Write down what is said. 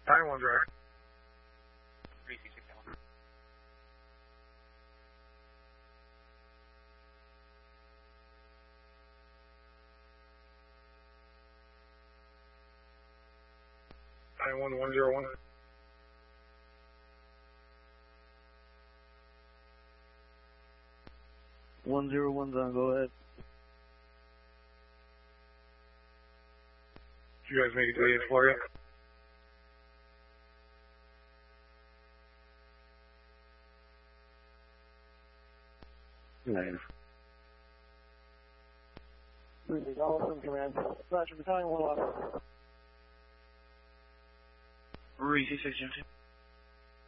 9-1 driver. 3C6 9-1-101. 101's on, go ahead. Did you guys make it to the 8th floor yet? Negative. Allison, command. Roger, battalion 1 off. 3C6 Jim 2.